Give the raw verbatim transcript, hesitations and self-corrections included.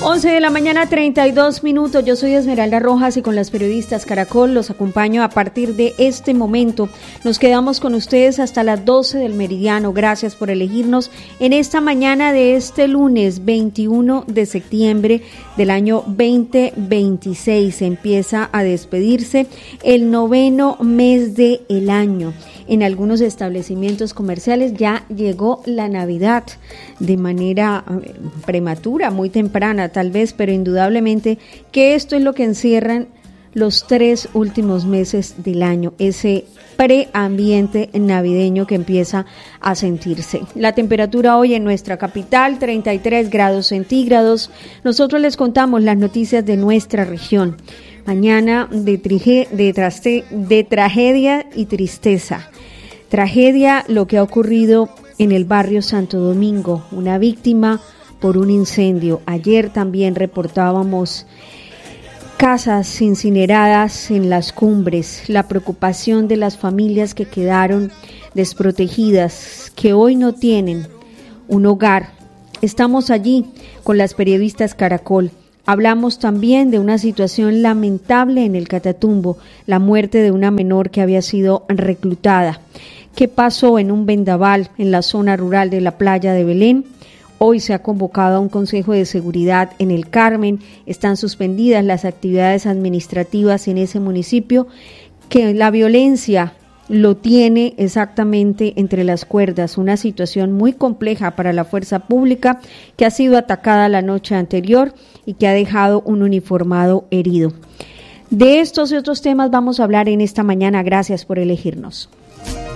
once de la mañana, treinta y dos minutos. Yo soy Esmeralda Rojas y con las periodistas Caracol los acompaño a partir de este momento. Nos quedamos con ustedes hasta las doce del meridiano. Gracias por elegirnos en esta mañana de este lunes veintiuno de septiembre del año veinte veintiséis. Empieza a despedirse el noveno mes del año. En algunos establecimientos comerciales ya llegó la Navidad de manera prematura, muy temprana tal vez, pero indudablemente que esto es lo que encierran los tres últimos meses del año, ese preambiente navideño que empieza a sentirse. La temperatura hoy en nuestra capital, treinta y tres grados centígrados. Nosotros les contamos las noticias de nuestra región. Mañana de, trige, de, traste, de tragedia y tristeza. Tragedia lo que ha ocurrido en el barrio Santo Domingo, una víctima por un incendio. Ayer también reportábamos casas incineradas en las cumbres, la preocupación de las familias que quedaron desprotegidas, que hoy no tienen un hogar. Estamos allí con las periodistas Caracol. Hablamos también de una situación lamentable en el Catatumbo, la muerte de una menor que había sido reclutada. ¿Qué pasó en un vendaval en la zona rural de la playa de Belén? Hoy se ha convocado a un consejo de seguridad en el Carmen. Están suspendidas las actividades administrativas en ese municipio, que la violencia lo tiene exactamente entre las cuerdas, una situación muy compleja para la fuerza pública que ha sido atacada la noche anterior y que ha dejado un uniformado herido. De estos y otros temas vamos a hablar en esta mañana. Gracias por elegirnos.